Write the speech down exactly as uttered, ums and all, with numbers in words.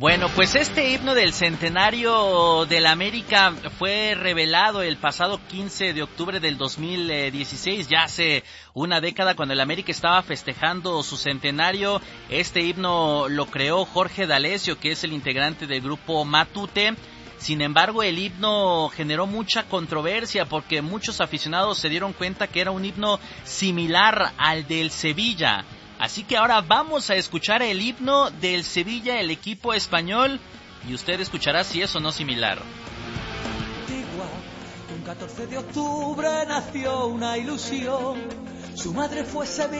Bueno, pues este himno del centenario del América fue revelado el pasado quince de octubre del dos mil dieciséis, ya hace una década, cuando el América estaba festejando su centenario. Este himno lo creó Jorge D'Alessio, que es el integrante del grupo Matute. Sin embargo, el himno generó mucha controversia porque muchos aficionados se dieron cuenta que era un himno similar al del Sevilla. Así que ahora vamos a escuchar el himno del Sevilla, el equipo español, y usted escuchará si es o no similar. Un catorce de octubre nació una ilusión, su madre fue Sevilla.